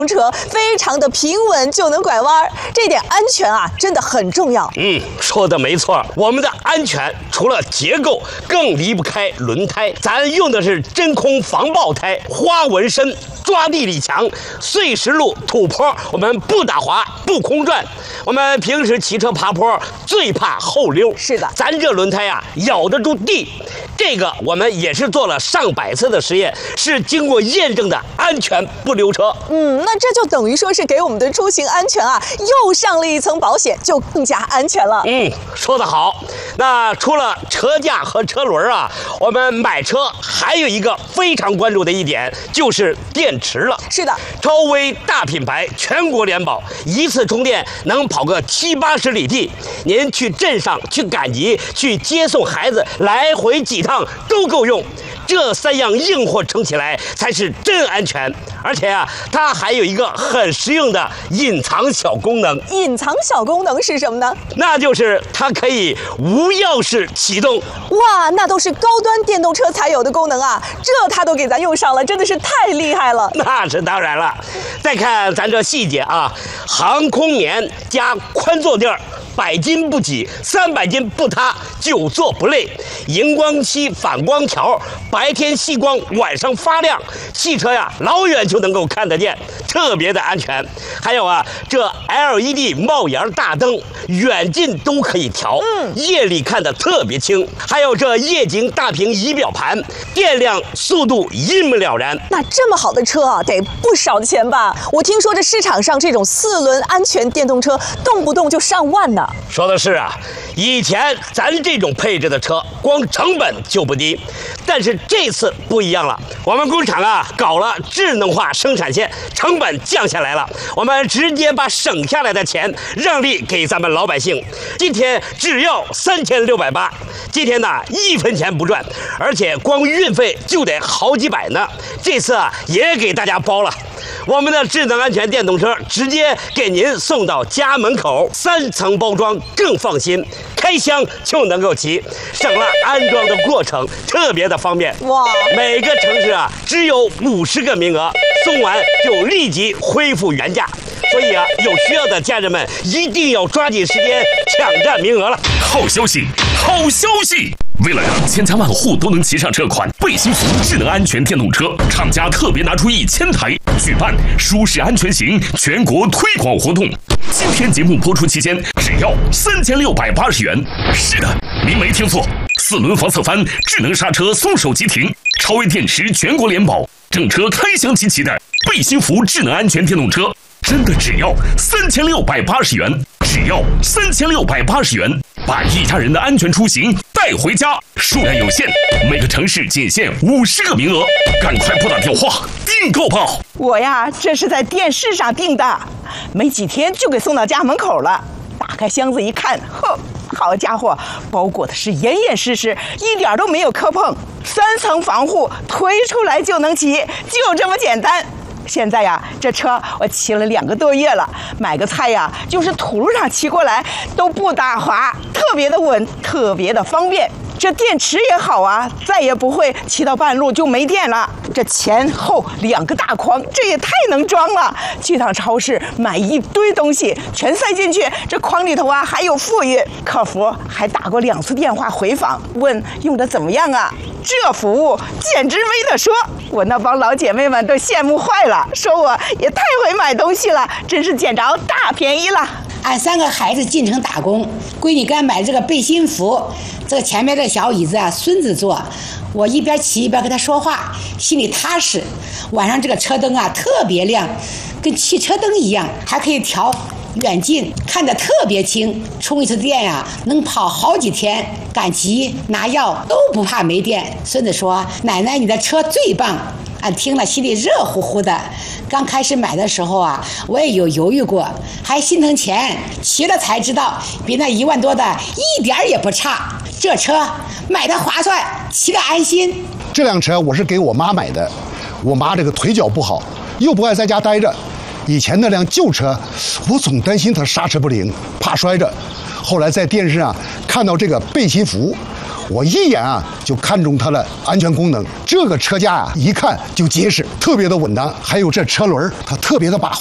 车非常的平稳，就能拐弯，这点安全啊真的很重要。 说的没错，我们的安全除了结构，更离不开轮胎。咱用的是真空防爆胎，花纹深，抓地力强，碎石路、土坡我们不打滑，不空转。我们平时骑车爬坡最怕后溜， 是的， 咱这轮胎啊咬得住地。这个我们也是做了上百次的实验，是经过验证的安全不溜车。 那这就等于说是给我们的出行安全啊又上了一层保险，就更加安全了。 说得好。那除了车架和车轮啊，我们买车还有一个非常关注的一点就是电池了。 是的， 超威大品牌，全国联保，一次充电能跑个70-80里地。您去镇上、去赶集、去接送孩子，来回几趟都够用。这3样硬货撑起来才是真安全。而且啊，它还有一个很实用的隐藏小功能。 隐藏小功能是什么呢？ 那就是它可以无钥匙启动。 哇，那都是高端电动车才有的功能啊，这它都给咱用上了，真的是太厉害了。 那是当然了。再看咱这细节啊，航空棉加宽坐垫，100斤不挤，300斤不塌，9坐不累。荧光漆反光条，白天吸光，晚上发亮。汽车呀，老远就能够看得见，特别的安全。还有啊，这 LED 帽檐大灯，远近都可以调，夜里看得特别清。还有这液晶大屏仪表盘，电量、速度一目了然。 那这么好的车啊，得不少钱吧？我听说这市场上这种4轮安全电动车，动不动就上万呢。 说的是啊，以前咱这种配置的车，光成本就不低，但是这次不一样了。我们工厂啊搞了智能化生产线，成本降下来了。我们直接把省下来的钱让利给咱们老百姓。今天只要3680，今天呢1分钱不赚，而且光运费就得好几百呢。这次啊也给大家包了。我们的智能安全电动车直接给您送到家门口，3层包装更放心，开箱就能够骑，省了安装的过程，特别的方便。 哇！ 每个城市啊只有50个名额，送完就立即恢复原价。所以啊，有需要的家人们一定要抓紧时间抢占名额了。 好消息，好消息！为了让千家万户都能骑上这款贝辛福智能安全电动车，厂家特别拿出1000台，举办舒适安全行全国推广活动。今天节目播出期间，只要3680元。是的，您没听错，4轮防侧翻，智能刹车松手即停，超威电池全国联保，整车开箱即骑的贝辛福智能安全电动车，真的只要3680元，只要3680元，把一家人的安全出行带回家。数量有限，每个城市仅限50个名额，赶快拨打电话订购吧。 我呀，这是在电视上订的，没几天就给送到家门口了。打开箱子一看，好家伙，包裹的是严严实实，一点都没有磕碰，3层防护，推出来就能骑，就这么简单。现在呀，这车我骑了2个多月了，买个菜呀，就是土路上骑过来都不打滑，特别的稳，特别的方便。这电池也好啊，再也不会骑到半路就没电了。这前后2个大筐，这也太能装了。去趟超市买一堆东西，全塞进去，这筐里头啊还有富裕。客服还打过2次电话回访，问用的怎么样啊？这服务简直没得说，我那帮老姐妹们都羡慕坏了，说我也太会买东西了，真是捡着大便宜了。 俺3个孩子进城打工，闺女给俺买这个背心服，这个前面这小椅子啊，孙子坐，我一边骑一边跟他说话，心里踏实。晚上这个车灯啊特别亮，跟汽车灯一样，还可以调远近，看得特别清。充一次电呀，能跑好几天，赶集拿药都不怕没电。孙子说：“奶奶，你的车最棒。”俺听了心里热乎乎的。刚开始买的时候啊，我也有犹豫过，还心疼钱，骑了才知道比那1万多的一点也不差。这车买的划算，骑得安心。 这辆车我是给我妈买的，我妈这个腿脚不好，又不爱在家待着。以前那辆旧车，我总担心她刹车不灵，怕摔着。后来在电视上看到这个背心服， 我一眼啊就看中它的安全功能。这个车架啊，一看就结实，特别的稳当。还有这车轮，它特别的把